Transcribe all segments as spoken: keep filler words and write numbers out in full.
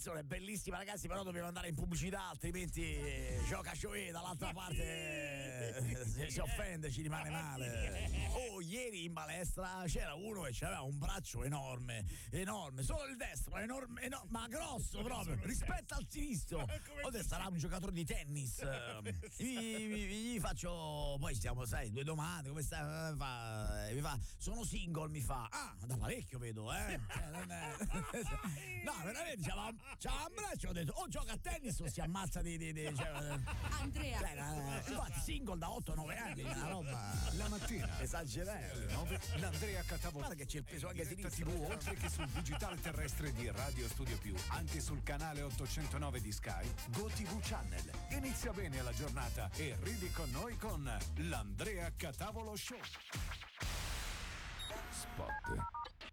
canzone è bellissima, ragazzi, però dobbiamo andare in pubblicità, altrimenti gioca Cioè dall'altra parte se si offende ci rimane male. Oh, ieri in palestra c'era uno che aveva un braccio enorme, enorme, solo il destro, enorme, enorme ma grosso proprio, rispetto al sinistro. Ora sarà un giocatore di tennis. Gli faccio, poi stiamo, sai, due domande, come sta? Fa, mi fa, sono single, mi fa. Ah, da parecchio vedo, eh. No, veramente c'aveva un braccio, ho detto o gioca a tennis o si ammazza di, di, di cioè, Andrea, cioè, infatti single da otto nove anni, una roba la mattina esagerato. l'Andrea Catavolo. Guarda che c'è il peso anche diretta sinistro. tivù, oltre che sul digitale terrestre di Radio Studio Più, anche sul canale ottocentonove di Sky, GoTV Channel. Inizia bene la giornata e ridi con noi con l'Andrea Catavolo Show. Spot.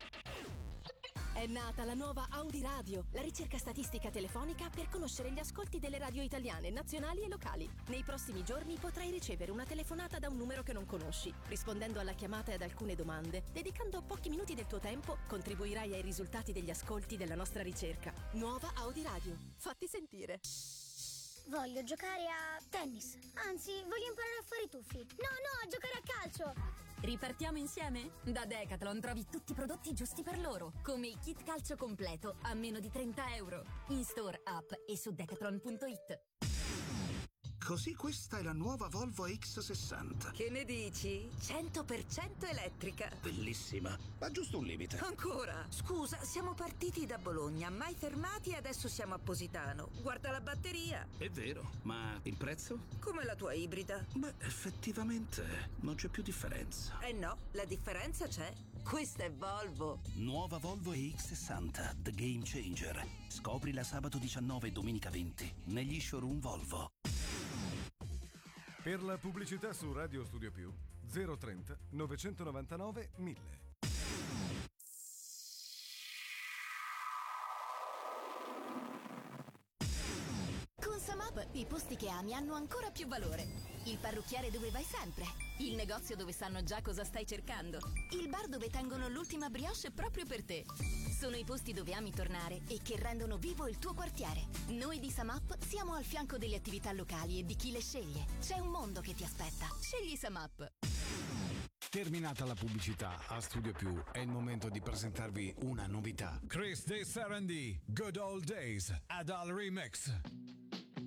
È nata la nuova Audi Radio, la ricerca statistica telefonica per conoscere gli ascolti delle radio italiane, nazionali e locali. Nei prossimi giorni potrai ricevere una telefonata da un numero che non conosci. Rispondendo alla chiamata e ad alcune domande, dedicando pochi minuti del tuo tempo, contribuirai ai risultati degli ascolti della nostra ricerca. Nuova Audi Radio. Fatti sentire. Voglio giocare a tennis. Anzi, voglio imparare a fare i tuffi. No, no, a giocare a calcio. ripartiamo insieme? Da Decathlon trovi tutti i prodotti giusti per loro, come il kit calcio completo a meno di trenta euro. In store, app e su decathlon punto it. Così questa è la nuova Volvo X sessanta. Che ne dici? cento per cento elettrica. Bellissima, ma giusto un limite. Ancora? Scusa, siamo partiti da Bologna, mai fermati e adesso siamo a Positano. Guarda la batteria. È vero, ma il prezzo? Come la tua ibrida. Beh, effettivamente non c'è più differenza. Eh no, la differenza c'è. Questa è Volvo. Nuova Volvo E X sessanta, The Game Changer. Scoprila sabato diciannove e domenica venti negli showroom Volvo. Per la pubblicità su Radio Studio Più zero trenta novecentonovantanove mille. Con SumUp i posti che ami hanno ancora più valore. Il parrucchiere dove vai sempre. Il negozio dove sanno già cosa stai cercando. Il bar dove tengono l'ultima brioche proprio per te. Sono i posti dove ami tornare e che rendono vivo il tuo quartiere. Noi di SumUp siamo al fianco delle attività locali e di chi le sceglie. C'è un mondo che ti aspetta. Scegli SumUp. Terminata la pubblicità a Studio Più, è il momento di presentarvi una novità. Chris De Sarandi, Good Old Days, Adal Remix.